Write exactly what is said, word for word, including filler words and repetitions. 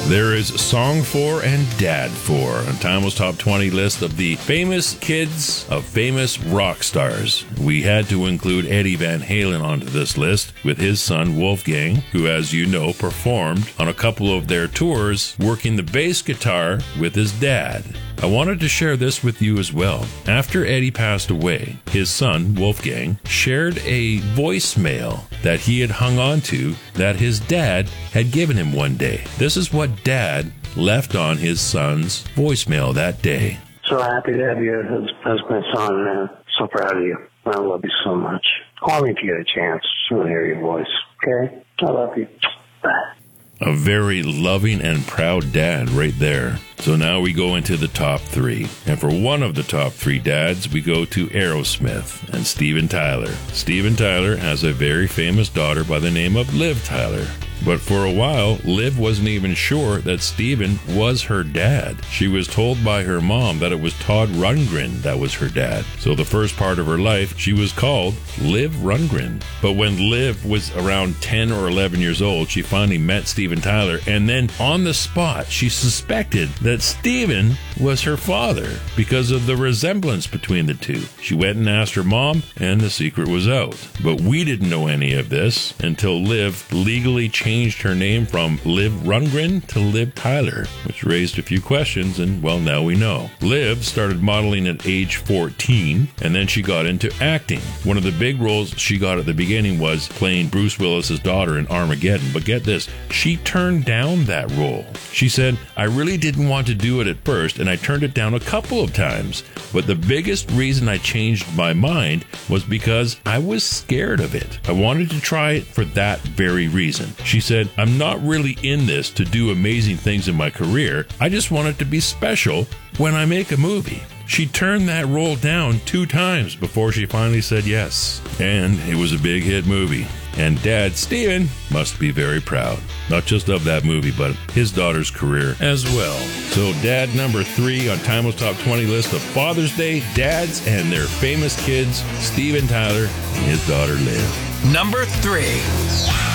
There is Song for and Dad for on Timeless Top twenty list of the famous kids of famous rock stars. We had to include Eddie Van Halen onto this list with his son Wolfgang, who, as you know, performed on a couple of their tours working the bass guitar with his dad. I wanted to share this with you as well. After Eddie passed away, his son, Wolfgang, shared a voicemail that he had hung on to that his dad had given him one day. This is what Dad left on his son's voicemail that day. So happy to have you as, as my son, man. So proud of you. I love you so much. Call me if you get a chance. Just want to hear your voice. Okay? I love you. Bye. A very loving and proud dad right there. So now we go into the top three. And for one of the top three dads, we go to Aerosmith and Steven Tyler. Steven Tyler has a very famous daughter by the name of Liv Tyler. But for a while, Liv wasn't even sure that Steven was her dad. She was told by her mom that it was Todd Rundgren that was her dad. So the first part of her life, she was called Liv Rundgren. But when Liv was around ten or eleven years old, she finally met Steven Tyler. And then on the spot, she suspected that Steven was her father because of the resemblance between the two. She went and asked her mom, and the secret was out. But we didn't know any of this until Liv legally changed changed her name from Liv Rundgren to Liv Tyler, which raised a few questions, and well, now we know. Liv started modeling at age fourteen, and then she got into acting. One of the big roles she got at the beginning was playing Bruce Willis's daughter in Armageddon, but get this, she turned down that role. She said, I really didn't want to do it at first, and I turned it down a couple of times, but the biggest reason I changed my mind was because I was scared of it. I wanted to try it for that very reason. She said, I'm not really in this to do amazing things in my career. I just want it to be special when I make a movie. She turned that role down two times before she finally said yes. And it was a big hit movie. And Dad, Steven, must be very proud. Not just of that movie, but his daughter's career as well. So Dad number three on Timeless Top twenty list of Father's Day dads and their famous kids, Steven Tyler and his daughter Liv. Number three.